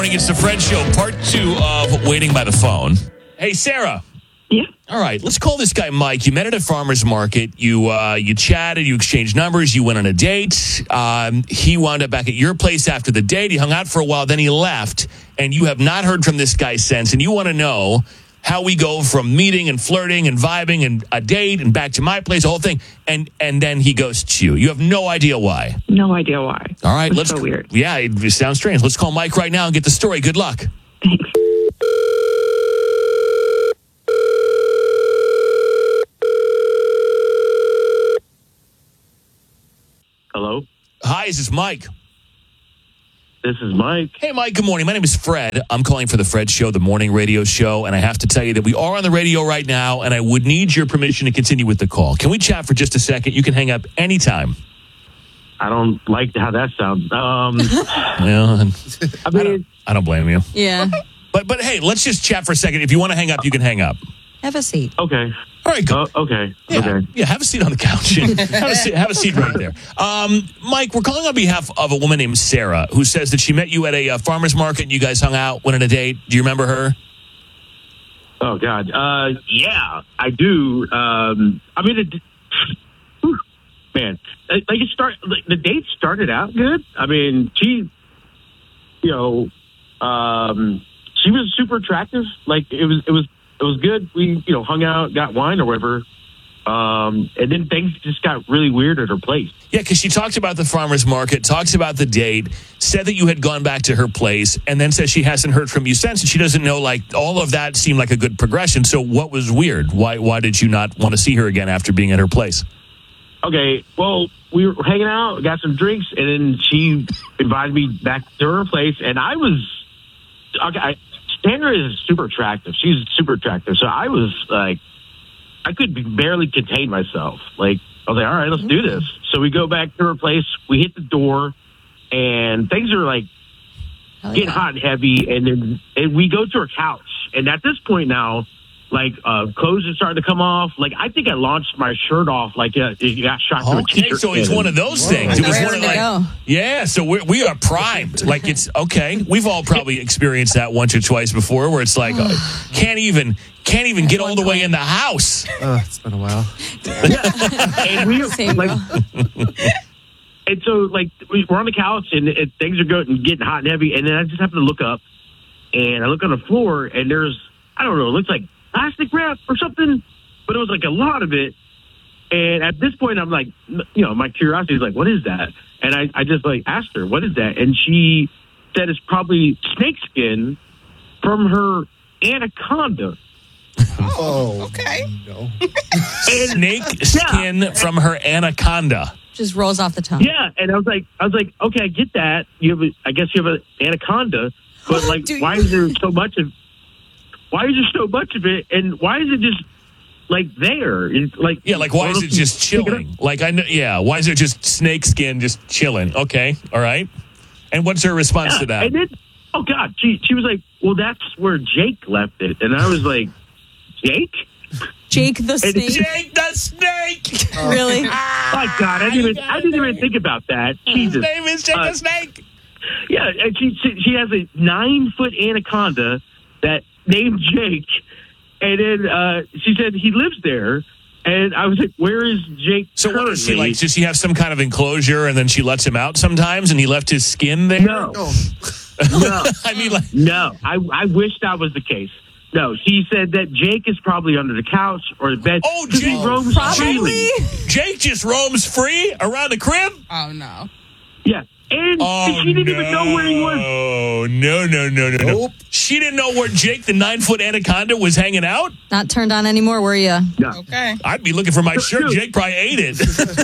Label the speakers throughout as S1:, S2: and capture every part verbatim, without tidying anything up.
S1: It's the Fred Show, part two of Waiting by the Phone. Hey, Sarah.
S2: Yeah.
S1: All right, let's call this guy Mike. You met at a farmer's market. You uh, you chatted. You exchanged numbers. You went on a date. Um, he wound up back at your place after the date. He hung out for a while. Then he left. And you have not heard from this guy since. And you want to know how we go from meeting and flirting and vibing and a date and back to my place, the whole thing. And and then he ghosts you. You have no idea why.
S2: No idea why.
S1: All right,
S2: It's
S1: let's.
S2: so weird.
S1: Yeah, it, it sounds strange. Let's call Mike right now and get the story. Good luck.
S2: Thanks.
S3: Hello,
S1: Hi, this is Mike.
S3: this is Mike.
S1: Hey, Mike, good morning. My name is Fred. I'm calling for the Fred Show, the morning radio show, and I have to tell you that we are on the radio right now, and I would need your permission to continue with the call. Can we chat for just a second? You can hang up anytime.
S3: I don't like how that sounds. Um,
S1: Well,
S3: I
S1: I
S3: mean,
S1: don't, I don't blame you.
S4: Yeah.
S1: But, but hey, let's just chat for a second. If you want to hang up, you can hang up.
S4: Have a seat.
S3: okay,
S1: All right, go.
S3: uh, okay,
S1: Yeah,
S3: okay.
S1: yeah, have a seat on the couch. have, a seat, have a seat right there. Um, Mike, we're calling on behalf of a woman named Sarah who says that she met you at a uh, farmer's market and you guys hung out, went on a date. Do you remember her?
S3: Oh God, uh, yeah, I do. Um, I mean, it, whew, man, like it start. Like, the date started out good. I mean, she, you know, um, she was super attractive. Like it was, it was, it was good. We, you know, hung out, got wine or whatever. Um, and then things just got really weird at her place.
S1: Yeah, because she talked about the farmer's market, talks about the date, said that you had gone back to her place, and then says she hasn't heard from you since, and she doesn't know, like, all of that seemed like a good progression. So what was weird? Why why did you not want to see her again after being at her place?
S3: Okay, well, we were hanging out, got some drinks, and then she invited me back to her place, and I was, okay, I, Sandra is super attractive. She's super attractive. So I was like, I could barely contain myself. Like, I was like, all right, let's do this. So we go back to her place, we hit the door, and things are like
S4: Hell
S3: getting
S4: yeah.
S3: hot and heavy, and then and we go to her couch. And at this point now, like, uh, clothes are starting to come off. Like, I think I launched my shirt off like uh, it got shot through a
S1: Okay,
S3: t-shirt
S1: so it's
S3: cannon.
S1: one of those things. It was
S4: Raring
S1: one of
S4: to
S1: like,
S4: go.
S1: yeah, so we're, we are primed. Like it's, okay, we've all probably experienced that once or twice before where it's like, uh, can't even, can't even get all the way in the house.
S5: Oh, it's been a while.
S3: And we
S4: Same
S3: like,
S4: girl.
S3: and so like we- we're on the couch and it, things are going getting hot and heavy, and then I just happen to look up, and I look on the floor, and there's I don't know, it looks like plastic wrap or something, but it was like a lot of it. And at this point, I'm like, you know, my curiosity is like, what is that? And I, I just like asked her, what is that? And she said it's probably snake skin from her anaconda.
S5: Oh,
S6: Okay.
S5: no.
S1: Snake skin from her anaconda.
S4: Just rolls off the tongue.
S3: Yeah, and I was like, I was like, okay, I get that. You have, a, I guess you have an anaconda, but like,
S4: Do you?
S3: why is there so much of? Why is there so much of it, and why is it just like there? It's like
S1: Yeah, like why is it just chilling? Like I know, yeah, why is it just snake skin just chilling? Okay, all right. And what's her response to that?
S3: And then, oh God, she she was like, well, that's where Jake left it, and I was like, Jake?
S4: Jake the
S3: And-
S4: snake.
S1: Jake the snake.
S4: Really?
S3: Oh God, I didn't even I didn't even think about that.
S1: His
S3: Jesus.
S1: name is Jake
S3: Uh,
S1: the snake.
S3: Yeah, and she she she has a nine foot anaconda that named Jake, and then uh, she said he lives there, and I was like, "Where is Jake?"
S1: So what is she
S3: currently?
S1: like? Does she have some kind of enclosure, and then she lets him out sometimes, and he left his skin there?
S3: No,
S5: Oh,
S3: no,
S1: I mean, like,
S3: no. I I wish that was the case. No, she said that Jake is probably under the couch or the bed.
S1: Oh,
S3: 'cause he
S1: Jake-
S3: roams
S4: Probably.
S3: freely.
S1: Jake just roams free around the crib.
S6: Oh no.
S3: Yeah, and
S1: Oh,
S3: she didn't even know where he was.
S1: No, no, no, no, no, no.
S5: Nope.
S1: She didn't know where Jake, the nine foot anaconda, was hanging out.
S4: Not turned on anymore, were you?
S3: No.
S6: Okay.
S1: I'd be looking for my shirt. Jake probably ate it.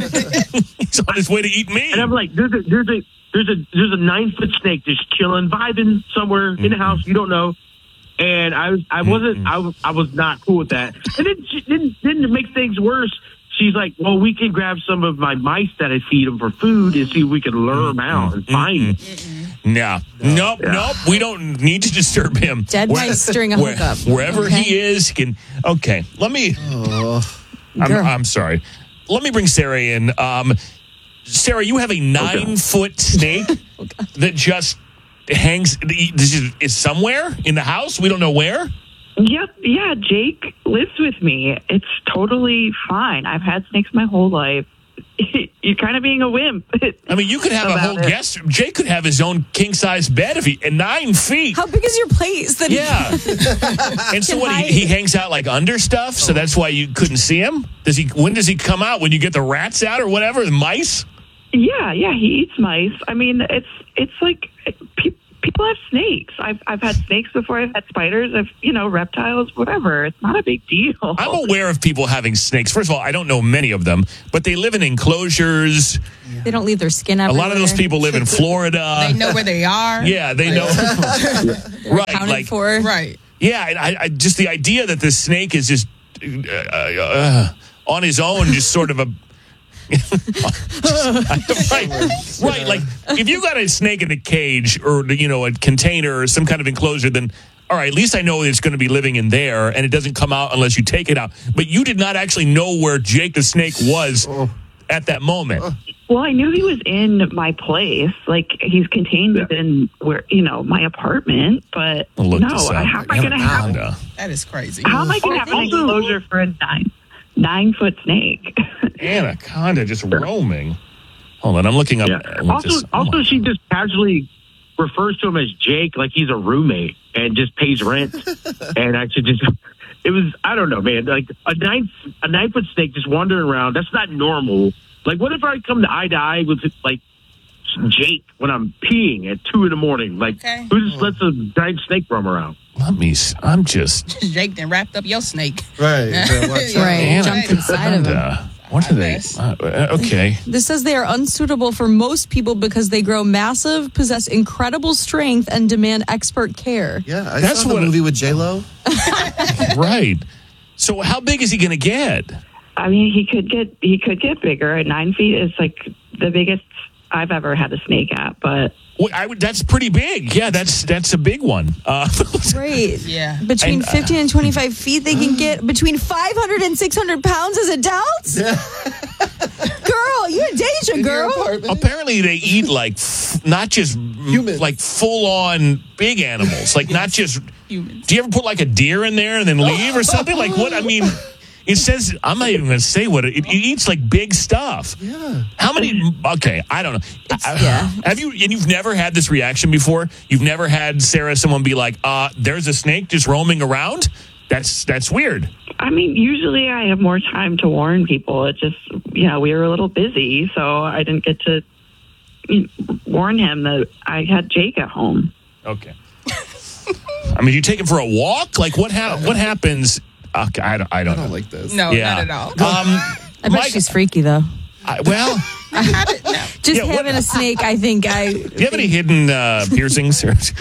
S1: He's on his way to eat me.
S3: And I'm like, there's a there's a there's a there's a nine foot snake just chilling, vibing somewhere in the house. You don't know. And I was I wasn't I was I was not cool with that. And then she, then then to make things worse, she's like, well, we can grab some of my mice that I feed them for food and see if we can lure them out and find them.
S1: No, nope,
S3: Yeah.
S1: nope. We don't need to disturb him.
S4: Dead
S1: Where-
S4: mice during a
S1: where-
S4: hookup.
S1: Wherever
S4: Okay.
S1: he is, he can. Okay, let me.
S5: oh.
S1: I'm,
S4: Girl.
S1: I'm sorry. Let me bring Sarah in. Um, Sarah, you have a nine foot snake that just hangs this is, is somewhere in the house. We don't know where.
S2: Yep, yeah, Jake lives with me. It's totally fine. I've had snakes my whole life. You're kind of being a wimp.
S1: I mean, you could have a
S2: About
S1: whole
S2: it.
S1: guest. Jake could have his own king size bed if he and nine feet.
S4: How big is your place? That
S1: Yeah. And so
S4: Can
S1: what?
S4: hide.
S1: He, he hangs out like under stuff, so that's why you couldn't see him. Does he? When does he come out? When you get the rats out or whatever? The mice?
S2: Yeah, yeah, he eats mice. I mean, it's it's like pe- people have snakes. I've I've had snakes before. I've had spiders. I've you know reptiles. Whatever. It's not a big deal.
S1: I'm aware of people having snakes. First of all, I don't know many of them, but they live in enclosures.
S4: they don't leave their skin
S1: A
S4: everywhere.
S1: lot of those people live in Florida.
S6: They know where they are.
S1: Yeah, they know. Right,
S4: accounted
S1: like
S4: for.
S6: Right.
S1: yeah. And I, I just the idea that this snake is just uh, uh, on his own, just sort of a. right, right. Like if you got a snake in a cage or you know a container or some kind of enclosure, then all right. At least I know it's going to be living in there, and it doesn't come out unless you take it out. But you did not actually know where Jake the snake was at that moment.
S2: Well, I knew he was in my place. Like he's contained within where you know my apartment. But
S1: I'll look
S2: no,
S1: this
S2: I,
S1: up.
S2: how am I going to have?
S1: Anaconda.
S6: That is crazy.
S2: How am I going to have an
S3: Also-
S2: enclosure for a nine nine foot snake?
S1: Anaconda just roaming. Hold on, I'm looking up.
S3: Yeah.
S1: what
S3: Also,
S1: this- oh
S3: also,
S1: my
S3: she just casually refers to him as Jake, like he's a roommate and just pays rent. And I should just, it was, I don't know, man. Like a nine, a nine foot snake just wandering around. That's not normal. Like, what if I come to eye to eye with like Jake when I'm peeing at two in the morning? Like,
S6: Okay.
S3: who just lets a giant snake roam around?
S1: Let me. s- I'm just.
S6: Jake then wrapped up your snake.
S5: Right. yeah, watch out.
S4: Right, jumped inside of him.
S1: Anaconda. What are they?
S6: Yes.
S1: Uh, okay.
S4: This says they are unsuitable for most people because they grow massive, possess incredible strength, and demand expert care.
S5: Yeah, I
S1: That's
S5: saw the
S1: what-
S5: movie with J Lo.
S1: Right. So how big is he going to get?
S2: I mean, he could get he could get bigger. At nine feet is like the biggest I've ever had a snake at. But
S1: Well, I would. That's pretty big. Yeah, that's that's a big one. Uh,
S4: Right.
S6: Yeah.
S4: Between
S1: And, uh,
S4: fifteen and twenty-five feet, they can get between five hundred and six hundred pounds as adults. Girl, you're in danger, girl.
S1: apparently, they eat like f- not just
S5: Humans.
S1: like full on big animals. Like not just.
S6: Humans.
S1: Do you ever put like a deer in there and then leave or something? Like what? I mean, it says I'm not even going to say what it, it eats. Like big stuff.
S5: Yeah.
S1: How many? Okay, I don't know. I-
S4: yeah.
S1: Have you? And you've never had this reaction before? You've never had Sarah, someone be like, "Uh, there's a snake just roaming around." That's that's weird.
S2: I mean, usually I have more time to warn people. It just, you know, we were a little busy, so I didn't get to you know, warn him that I had Jake at home.
S1: Okay. I mean, you take him for a walk. Like what? Ha- what happens? Okay, I don't. I don't,
S5: I don't
S1: know.
S5: like this.
S6: No,
S1: Yeah.
S6: not at all.
S1: Um,
S4: I bet
S1: Mike-
S4: she's freaky though.
S1: I, well,
S6: I didn't know.
S4: Just
S1: Yeah, what-
S4: having a snake, I think I.
S1: do you have any hidden uh, piercings?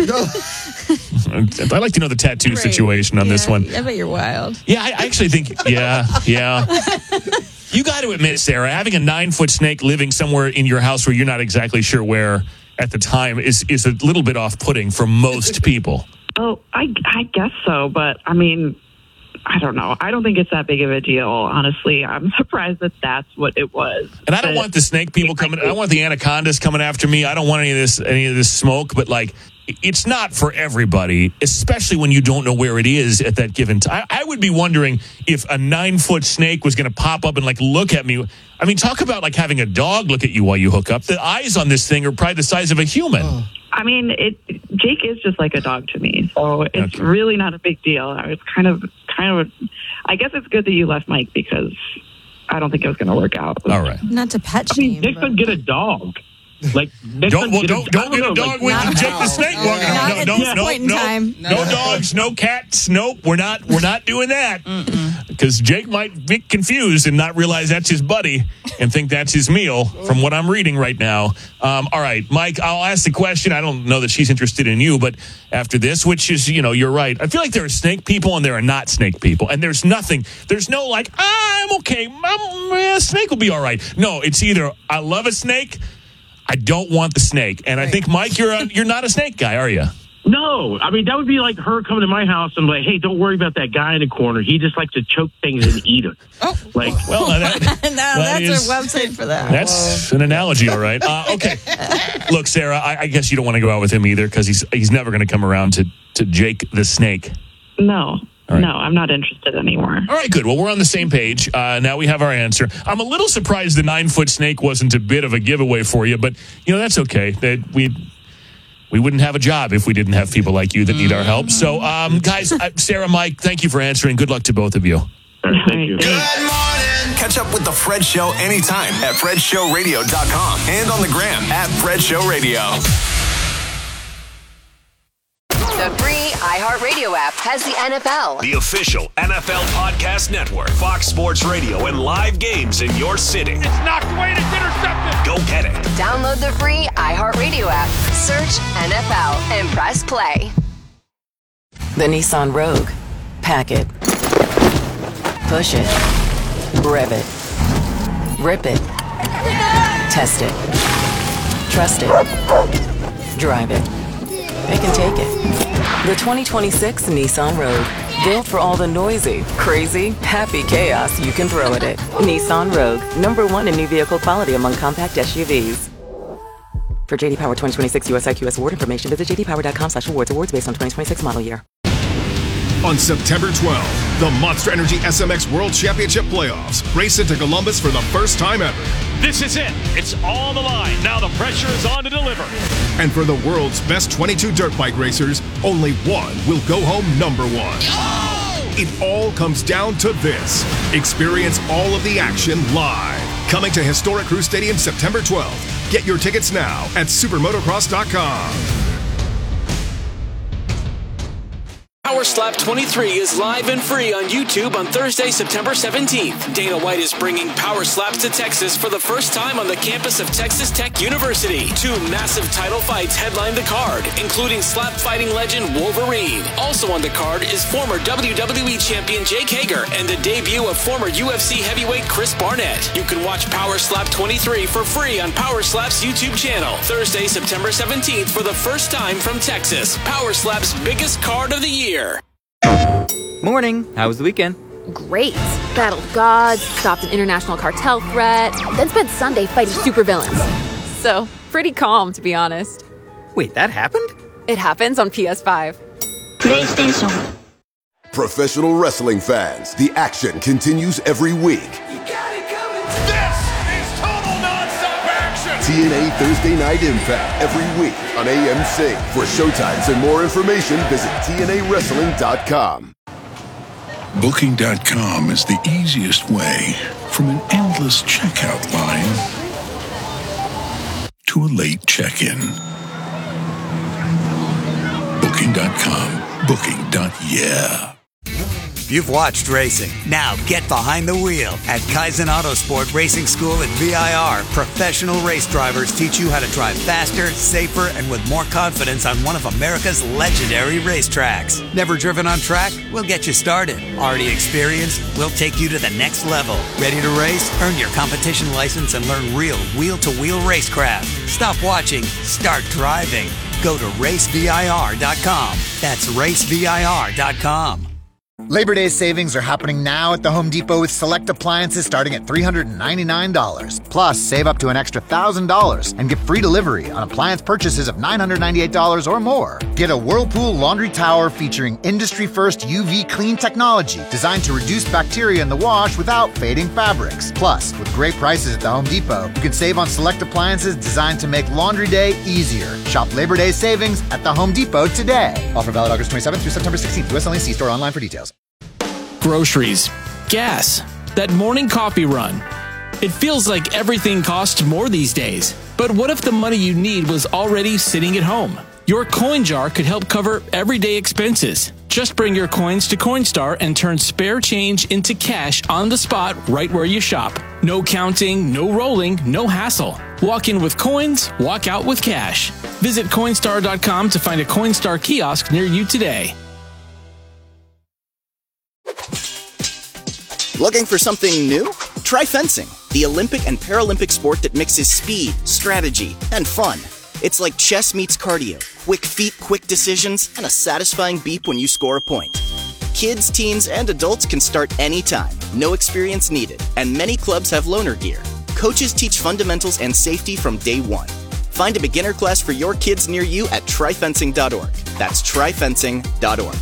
S1: I'd like to know the tattoo
S4: Right.
S1: situation on this
S4: Yeah,
S1: one.
S4: I bet you're wild.
S1: Yeah, I I actually think, yeah, yeah. You got to admit, Sarah, having a nine foot snake living somewhere in your house where you're not exactly sure where at the time is, is a little bit off putting for most people.
S2: Oh, I, I guess so, but I mean, I don't know. I don't think it's that big of a deal, honestly. I'm surprised that that's what it was.
S1: And I don't
S2: But-
S1: want the snake people coming. I don't want the anacondas coming after me. I don't want any of this, any of this smoke. But like, it's not for everybody, especially when you don't know where it is at that given time. I, I would be wondering if a nine foot snake was going to pop up and like look at me. I mean, talk about like having a dog look at you while you hook up. The eyes on this thing are probably the size of a human.
S2: I mean, it. Jake is just like a dog to me, so it's
S1: Okay.
S2: really not a big deal. I was kind of, kind of. I guess it's good that you left Mike because I don't think it was going to work out.
S1: All right.
S4: Not to pet
S3: I mean,
S4: shame.
S3: next
S4: but-
S3: time get a dog. Like next
S1: Don't
S3: time
S1: well,
S3: get
S1: don't
S3: a,
S1: don't get a
S3: I
S1: dog
S3: like,
S1: with
S4: Not
S1: Jake
S4: now.
S1: the Snake walking
S6: No.
S1: around.
S4: Not at
S1: No,
S4: this
S1: no, no,
S4: point in
S1: no,
S4: time.
S1: no,
S6: No.
S1: dogs, no cats. Nope, we're not we're not doing that because Jake might be confused and not realize that's his buddy and think that's his meal. From what I'm reading right now. Um, all right, Mike, I'll ask the question. I don't know that she's interested in you, but after this, which is you know you're right. I feel like there are snake people and there are not snake people, and there's nothing. There's no like ah, I'm okay. I'm, yeah, snake will be all right. No, it's either I love a snake. I don't want the snake, and I think Mike, you're a, you're not a snake guy, are you?
S3: No, I mean, that would be like her coming to my house and like, hey, don't worry about that guy in the corner. He just likes to choke things and eat it.
S6: Oh.
S3: Like,
S1: Well, now that,
S4: no,
S1: that
S4: that's
S1: is-
S4: our website for that.
S1: That's an analogy, all right. Uh, okay. Look, Sarah, I, I guess you don't want to go out with him either because he's he's never going to come around to, to Jake the Snake.
S2: No,
S1: right.
S2: no, I'm not interested anymore.
S1: All right, good. Well, we're on the same page. Uh, now we have our answer. I'm a little surprised the nine-foot snake wasn't a bit of a giveaway for you, but, you know, that's okay. That we... We wouldn't have a job if we didn't have people like you that need our help. So, um, guys, uh, Sarah, Mike, thank you for answering. Good luck to both of you.
S3: thank you.
S7: Good morning. Catch up with The Fred Show anytime at fred show radio dot com and on the gram at Fred Show Radio.
S8: The free iHeartRadio app has the N F L,
S9: The official N F L podcast network, Fox Sports Radio, and live games in your city. It's knocked away and it's intercepted. Go get it.
S8: Download the free iHeartRadio app, search N F L, and press play.
S10: The Nissan Rogue. Pack it. Push it. Rev it. Rip it. Test it. Trust it. Drive it. It can take it. The twenty twenty-six Nissan Rogue. Built for all the noisy, crazy, happy chaos you can throw at it. Nissan Rogue. Number one in new vehicle quality among compact S U Vs. For J D Power twenty twenty-six U S I Q S award information, visit j d power dot com slash awards. Awards based on twenty twenty-six model year.
S11: On September twelfth, the Monster Energy S M X World Championship Playoffs race into Columbus for the first time ever.
S9: This is it. It's all the line. Now the pressure is on to deliver.
S11: And for the world's best twenty-two dirt bike racers, only one will go home number one.
S9: Oh!
S11: It all comes down to this. Experience all of the action live. Coming to Historic Crew Stadium September twelfth. Get your tickets now at supermotocross dot com.
S12: Power Slap twenty-three is live and free on YouTube on Thursday, September seventeenth. Dana White is bringing Power Slaps to Texas for the first time on the campus of Texas Tech University. Two massive title fights headline the card, including slap fighting legend Wolverine. Also on the card is former W W E champion Jake Hager and the debut of former U F C heavyweight Chris Barnett. You can watch Power Slap twenty-three for free on Power Slap's YouTube channel. Thursday, September seventeenth for the first time from Texas. Power Slap's biggest card of the year.
S13: Morning. How was the weekend?
S14: Great. Battled gods, stopped an international cartel threat, then spent Sunday fighting supervillains. So, pretty calm, to be honest.
S13: Wait, that happened?
S14: It happens on P S five.
S15: PlayStation. Professional wrestling fans, the action continues every week.
S9: This is total nonstop action.
S15: T N A Thursday Night Impact every week on A M C. For showtimes and more information, visit T N A wrestling dot com.
S16: Booking dot com is the easiest way from an endless checkout line to a late check-in. Booking dot com. Booking. Yeah.
S17: You've watched racing. Now get behind the wheel. At Kaizen Autosport Racing School at V I R, professional race drivers teach you how to drive faster, safer, and with more confidence on one of America's legendary racetracks. Never driven on track? We'll get you started. Already experienced? We'll take you to the next level. Ready to race? Earn your competition license and learn real wheel-to-wheel racecraft. Stop watching. Start driving. Go to race V I R dot com. That's race V I R dot com.
S18: Labor Day savings are happening now at the Home Depot with select appliances starting at three hundred ninety-nine dollars. Plus, save up to an extra one thousand dollars and get free delivery on appliance purchases of nine hundred ninety-eight dollars or more. Get a Whirlpool laundry tower featuring industry-first U V clean technology designed to reduce bacteria in the wash without fading fabrics. Plus, with great prices at the Home Depot, you can save on select appliances designed to make laundry day easier. Shop Labor Day savings at the Home Depot today. Offer valid August twenty-seventh through September sixteenth. U S only. See store online for details.
S19: Groceries, gas, that morning coffee run. It feels like everything costs more these days. But what if the money you need was already sitting at home? Your coin jar could help cover everyday expenses. Just bring your coins to Coinstar and turn spare change into cash on the spot right where you shop. No counting, no rolling, no hassle. Walk in with coins, walk out with cash. Visit Coinstar dot com to find a Coinstar kiosk near you today.
S20: Looking for something new? Try fencing, the Olympic and Paralympic sport that mixes speed, strategy, and fun. It's like chess meets cardio. Quick feet, quick decisions, and a satisfying beep when you score a point. Kids, teens, and adults can start anytime. No experience needed. And many clubs have loaner gear. Coaches teach fundamentals and safety from day one. Find a beginner class for your kids near you at tri fencing dot org. That's tri fencing dot org.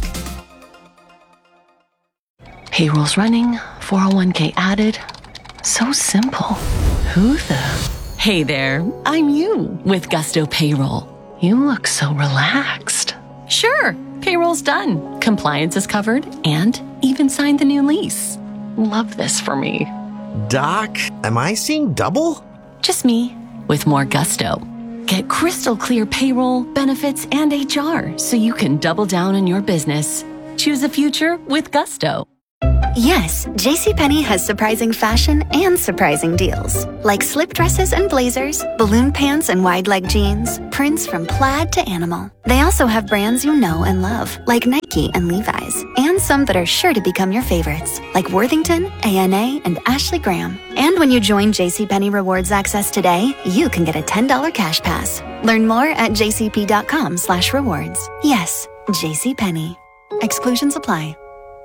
S10: Payroll's running, four oh one k added. So simple. Who the? Hey there, I'm you with Gusto Payroll. You look so relaxed. Sure, payroll's done. Compliance is covered and even signed the new lease. Love this for me.
S21: Doc, am I seeing double?
S10: Just me with more gusto. Get crystal clear payroll, benefits, and H R so you can double down on your business. Choose a future with Gusto.
S22: Yes, JCPenney has surprising fashion and surprising deals. Like slip dresses and blazers, balloon pants and wide leg jeans, prints from plaid to animal. They also have brands you know and love, like Nike and Levi's, and some that are sure to become your favorites, like Worthington, A N A, and Ashley Graham. And when you join JCPenney Rewards Access today, you can get a ten dollars cash pass. Learn more at jcp.com slash rewards. Yes, JCPenney. Exclusions apply.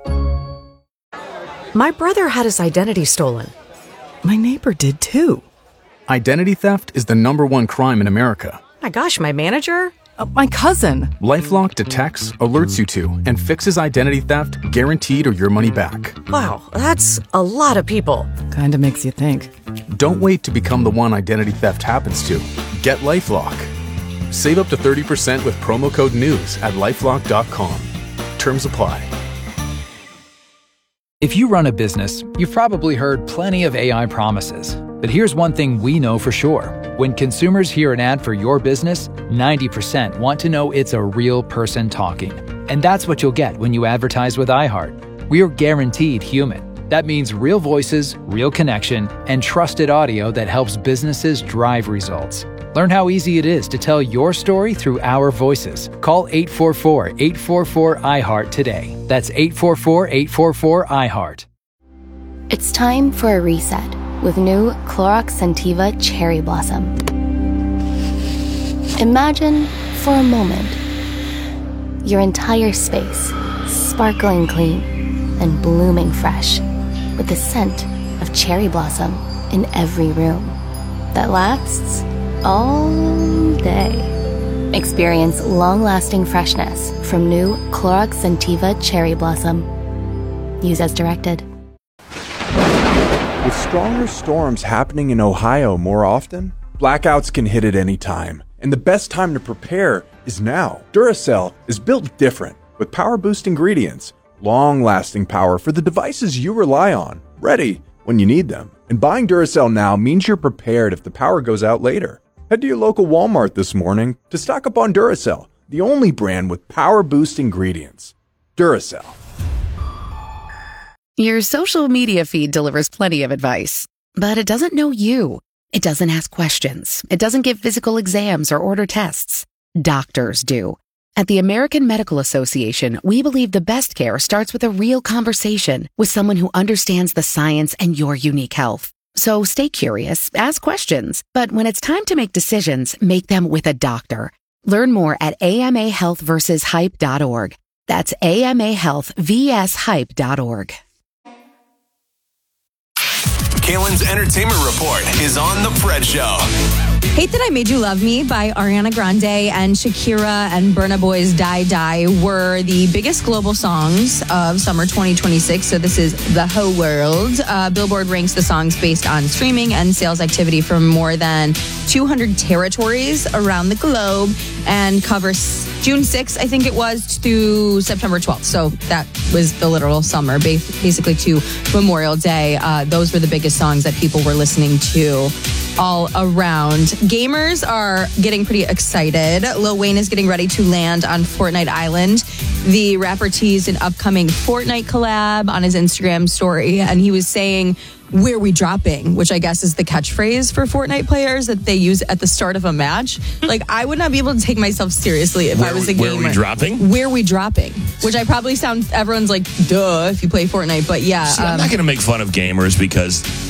S23: My brother had his identity stolen. My neighbor did too.
S24: Identity theft is the number one crime in America.
S23: My gosh, my manager? Uh, my cousin.
S24: LifeLock detects, alerts you to, and fixes identity theft guaranteed or your money back.
S23: Wow, that's a lot of people. Kinda makes you think.
S24: Don't wait to become the one identity theft happens to. Get LifeLock. Save up to thirty percent with promo code NEWS at lifelock dot com. Terms apply.
S25: If you run a business, you've probably heard plenty of A I promises. But here's one thing we know for sure. When consumers hear an ad for your business, ninety percent want to know it's a real person talking. And that's what you'll get when you advertise with iHeart. We are guaranteed human. That means real voices, real connection, and trusted audio that helps businesses drive results. Learn how easy it is to tell your story through our voices. Call eight four four, eight four four, I heart today. That's eight four four, eight four four, I heart.
S26: It's time for a reset with new Clorox Scentiva Cherry Blossom. Imagine, for a moment, your entire space sparkling clean and blooming fresh with the scent of cherry blossom in every room that lasts all day. Experience long-lasting freshness from new Clorox Scentiva Cherry Blossom. Use as directed.
S27: With stronger storms happening in Ohio more often, blackouts can hit at any time, and the best time to prepare is now. Duracell is built different, with power-boost ingredients, long-lasting power for the devices you rely on, ready when you need them. And buying Duracell now means you're prepared if the power goes out later. Head to your local Walmart this morning to stock up on Duracell, the only brand with power-boost ingredients. Duracell.
S28: Your social media feed delivers plenty of advice, but it doesn't know you. It doesn't ask questions. It doesn't give physical exams or order tests. Doctors do. At the American Medical Association, we believe the best care starts with a real conversation with someone who understands the science and your unique health. So stay curious, ask questions, but when it's time to make decisions, make them with a doctor. Learn more at A M A health versus hype dot org. That's A M A health versus hype dot org.
S7: Kaylin's entertainment report is on The Fred Show.
S4: Hate That I Made You Love Me by Ariana Grande and Shakira and Burna Boy's Die Die were the biggest global songs of summer twenty twenty-six. So this is the whole world. Uh, Billboard ranks the songs based on streaming and sales activity from more than two hundred territories around the globe and covers June sixth, I think it was, to September twelfth. So that was the literal summer, basically to Memorial Day. Uh, those were the biggest songs that people were listening to all around. Gamers are getting pretty excited. Lil Wayne is getting ready to land on Fortnite Island. The rapper teased an upcoming Fortnite collab on his Instagram story, and he was saying, "Where we dropping?" which I guess is the catchphrase for Fortnite players that they use at the start of a match. Like, I would not be able to take myself seriously if
S1: where,
S4: I was a gamer.
S1: Where we dropping?
S4: Where we dropping? Which I probably sound, everyone's like, duh, if you play Fortnite, but yeah.
S1: See,
S4: um,
S1: I'm not going to make fun of gamers because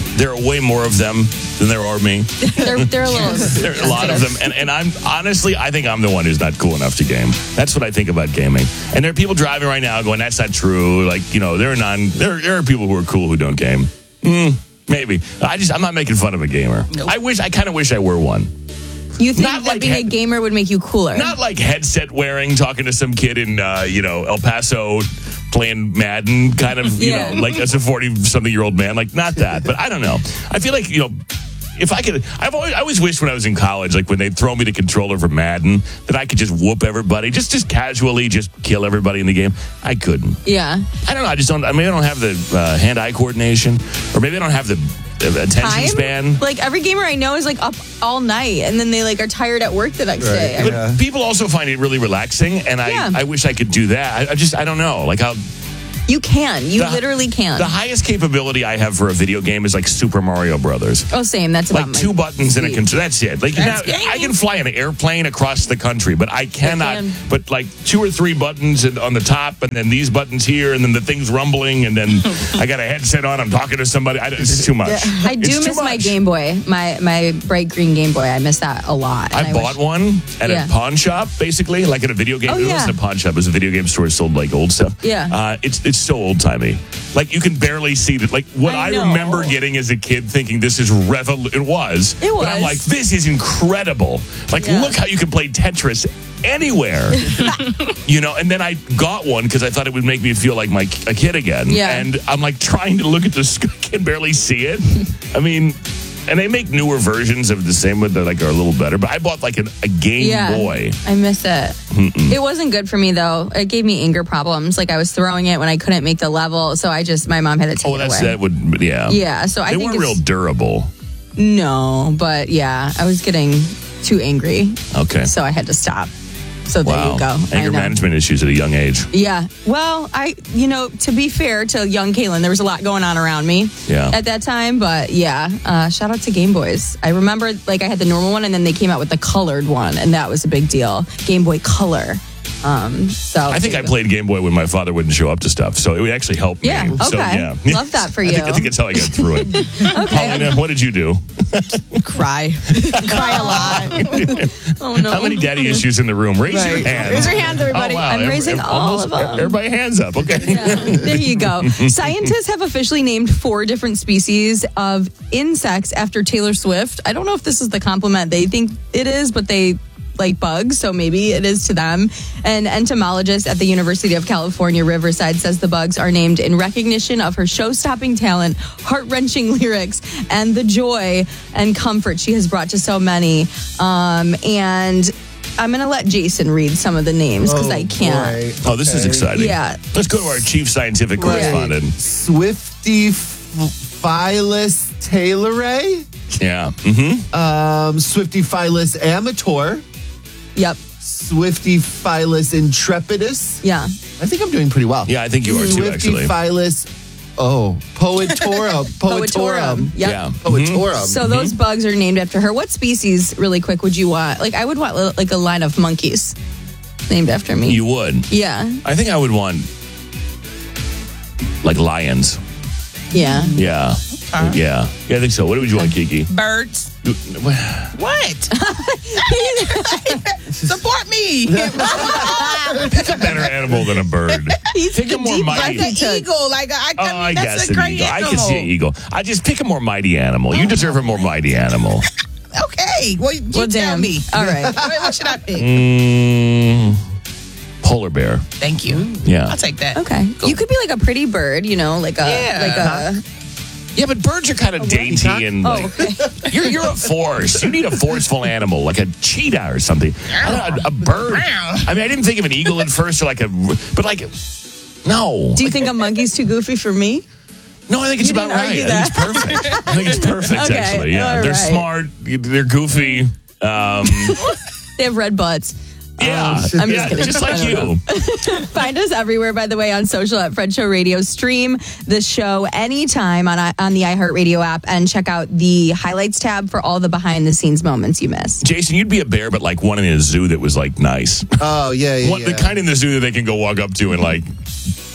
S1: there are way more of them than there are me.
S4: They're, they're a little...
S1: There are a lot of them. And, and I'm honestly, I think I'm the one who's not cool enough to game. That's what I think about gaming. And there are people driving right now going, that's not true. Like, you know, there are non, there, there are people who are cool who don't game. Mm, maybe. I just, I'm not making fun of a gamer. Nope. I wish, I kind of wish I were one.
S4: You think
S1: Not
S4: that
S1: like
S4: being
S1: he-
S4: a gamer would make you cooler?
S1: Not like headset wearing, talking to some kid in, uh, you know, El Paso playing Madden, kind of, you
S4: Yeah.
S1: know, like as a forty-something-year-old man. Like, not that. But I don't know. I feel like, you know, if I could, I've always, I always wished when I was in college, like when they'd throw me the controller for Madden, that I could just whoop everybody, just just casually, just kill everybody in the game. I couldn't.
S4: Yeah.
S1: I don't know. I just don't, I mean, I don't have the uh, hand-eye coordination, or maybe I don't have the uh, attention
S4: Time?
S1: span.
S4: Like every gamer I know is like up all night and then they like are tired at work the next day.
S1: But people also find it really relaxing, and I,
S4: Yeah.
S1: I wish I could do that. I, I just, I don't know. Like how...
S4: You can. You
S1: The-
S4: literally can.
S1: The highest capability I have for a video game is like Super Mario Brothers.
S4: Oh, same. That's about
S1: Like
S4: my
S1: two buttons and a control. That's it. Like
S4: That's
S1: now, I can fly an airplane across the country, but I cannot.
S4: can.
S1: But like two or three buttons and- on the top, and then these buttons here, and then the thing's rumbling, and then I got a headset on. I'm talking to somebody. I, it's too much.
S4: I do
S1: It's too
S4: miss my
S1: much.
S4: Game Boy, my my bright green Game Boy. I miss that a lot. and
S1: I bought
S4: wish-
S1: one at
S4: Yeah.
S1: a pawn shop, basically, like at a video game.
S4: Oh,
S1: it
S4: yeah.
S1: wasn't a pawn shop; it was a video game store. It sold like old stuff.
S4: Yeah.
S1: uh, it's it's so old timey. Like you can barely see that. Like what I,
S4: I know.
S1: remember getting as a kid, thinking this is revol. It was.
S4: It
S1: But I'm
S4: was.
S1: like, this is incredible. Like,
S4: Yeah.
S1: look how you can play Tetris anywhere. You know. And then I got one because I thought it would make me feel like my a kid again.
S4: Yeah.
S1: And I'm like trying to look at the screen, can barely see it. I mean. And they make newer versions of the same one that like are a little better. But I bought like an, a Game
S4: Yeah.
S1: Boy.
S4: I miss it.
S1: Mm-mm.
S4: It wasn't good for me though. It gave me anger problems. Like I was throwing it when I couldn't make the level, so I just my mom had to take
S1: Oh,
S4: it
S1: that's
S4: away.
S1: that would yeah.
S4: Yeah, so I
S1: they
S4: think
S1: weren't real
S4: it's-
S1: durable.
S4: No, but yeah, I was getting too angry,
S1: Okay.
S4: so I had to stop. So there
S1: Wow.
S4: you go. I
S1: Anger
S4: know.
S1: management issues at a young age.
S4: Yeah. Well, I, you know, to be fair to young Caitlin, there was a lot going on around me
S1: Yeah.
S4: at that time. But yeah, uh, shout out to Game Boys. I remember like I had the normal one and then they came out with the colored one, and that was a big deal. Game Boy Color. Um, so
S1: I think I played Game Boy when my father wouldn't show up to stuff, so it would actually help
S4: Yeah,
S1: me. So,
S4: okay.
S1: yeah.
S4: Love that for
S1: I think,
S4: you.
S1: I think that's how I got through it.
S4: Okay.
S1: Paulina, what did you do?
S2: Cry. Cry a lot.
S4: Oh no.
S1: How many daddy issues in the room? Raise your
S2: Right.
S1: hand.
S2: Raise your hands, everybody.
S1: Oh, wow.
S4: I'm
S1: Every-
S4: raising
S1: every-
S4: all
S1: almost
S4: of them.
S1: Everybody hands up, okay?
S4: There you go. Scientists have officially named four different species of insects after Taylor Swift. I don't know if this is the compliment they think it is, but they like bugs, so maybe it is to them. An entomologist at the University of California, Riverside, says the bugs are named in recognition of her show-stopping talent, heart-wrenching lyrics, and the joy and comfort she has brought to so many. Um, and I'm going to let Jason read some of the names because I can't.
S1: Oh, this is exciting.
S4: Yeah.
S1: Let's go to our chief scientific
S3: Right.
S1: correspondent.
S3: Swifty Philus Taylor,
S1: Yeah. Mm-hmm.
S3: um, Swifty Philus Amator.
S4: Yep.
S3: Swifty Philus Intrepidus.
S4: Yeah.
S3: I think I'm doing pretty well.
S1: Yeah, I think you are too,
S3: Swifty
S1: actually.
S3: Philus, oh, Poetorum. Poetorum.
S4: Yep.
S1: Yeah.
S3: Poetorum.
S4: So those bugs are named after her. What species, really quick, would you want? Like, I would want li- like a line of monkeys named after me.
S1: You would.
S4: Yeah.
S1: I think I would want like lions.
S4: Yeah.
S1: Yeah. Yeah. Yeah, I think so. What would you want, Kiki?
S2: Birds. What? Support me.
S1: Pick a better animal than a bird. Pick a more
S2: Like
S1: mighty.
S2: an eagle. Like I,
S1: Oh,
S2: I,
S1: I
S2: mean, that's
S1: guess
S2: a
S1: an
S2: great
S1: eagle. I
S2: animal.
S1: can see an eagle. I just pick a more mighty animal. You deserve a more mighty animal.
S2: Okay. Well, you
S4: Well,
S2: tell
S4: damn.
S2: me.
S4: All right.
S2: What, what should I pick?
S1: Mm, polar bear.
S2: Thank you.
S1: Yeah.
S2: I'll take that.
S4: Okay. You could be like a pretty bird, you know, like a
S2: Yeah.
S4: like a.
S1: Yeah, but birds are kind of dainty and
S4: Oh,
S1: like,
S4: okay.
S1: you're you're a force. You need a forceful animal, like a cheetah or something. I don't know, a bird. I mean, I didn't think of an eagle at first, or like a, but like, no.
S4: Do you think a monkey's too goofy for me?
S1: No, I think it's
S4: You
S1: about
S4: didn't
S1: right.
S4: argue
S1: I think it's perfect. I think it's perfect,
S4: Okay,
S1: actually. Yeah,
S4: all
S1: they're
S4: right.
S1: smart. They're goofy. Um,
S4: They have red butts.
S1: yeah,
S4: I'm just
S1: yeah,
S4: kidding.
S1: just like
S4: I don't
S1: you.
S4: Find us everywhere, by the way, on social at Fred Show Radio. Stream the show anytime on on the iHeartRadio app and check out the highlights tab for all the behind the scenes moments you missed.
S1: Jason, you'd be a bear, but like one in a zoo that was like nice.
S3: Oh, yeah, yeah,
S1: One,
S3: yeah.
S1: The kind in the zoo that they can go walk up to and like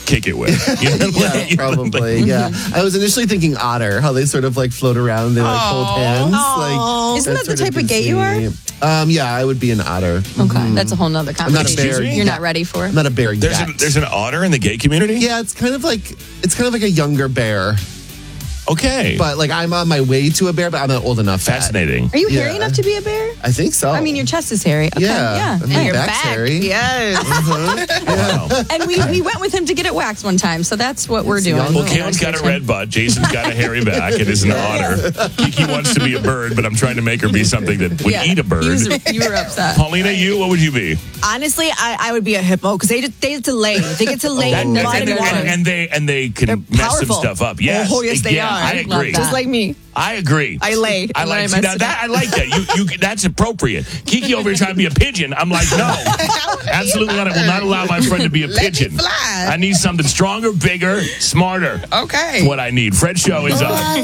S1: kick it with. You know,
S3: yeah,
S1: like, you know,
S3: probably.
S1: like-
S3: Yeah, I was initially thinking otter, how they sort of like float around, they like hold hands. Like
S2: Isn't that the
S3: sort
S2: type of
S3: gives
S2: gay you are?
S3: me- Um, yeah, I would be an otter.
S4: Okay, that's a whole nother
S3: I'm not a
S4: conversation.
S3: bear.
S4: You're not ready for it.
S3: I'm not a bear
S1: There's,
S3: yet.
S1: a, there's an otter in the gay community?
S3: Yeah, it's kind of like it's kind of like a younger bear.
S1: Okay.
S3: But like I'm on my way to a bear, but I'm not old enough.
S1: Fascinating.
S4: Are you
S3: Yeah.
S4: hairy enough to be a bear?
S3: I think so.
S4: I mean, your chest is hairy. Okay.
S3: Yeah.
S4: yeah.
S3: I mean,
S4: And your
S3: back's
S4: back.
S3: hairy.
S2: Yes.
S1: Wow.
S4: And we, we went with him to get it waxed one time, so that's what we're doing.
S1: Well, Kalen's got a red butt. Jason's got a hairy back. It is an otter. Kiki wants to be a bird, but I'm trying to make her be something that would
S4: Yeah.
S1: eat a bird.
S4: You was- you were upset.
S1: Paulina, you, what would you be?
S2: Honestly, I, I would be a hippo because they just, they get to lay. They get to lay
S1: That-
S2: and,
S1: and, and, and, and they and they can
S2: They're
S1: mess some
S2: powerful.
S1: stuff up. Yes.
S2: Oh, yes, they
S1: yeah,
S2: are.
S1: I
S2: Love
S1: agree.
S2: that. Just like me.
S1: I agree.
S2: I lay,
S1: I
S2: and
S1: like
S2: then I
S1: see,
S2: mess
S1: now
S2: it
S1: that
S2: up.
S1: I like that. You you that's appropriate. Kiki over here trying to be a pigeon. I'm like, no. Absolutely not. I will not allow my friend to be a
S2: Let me
S1: pigeon.
S2: fly.
S1: I need something stronger, bigger, smarter.
S2: Okay.
S1: That's what I need. Fred Show is up.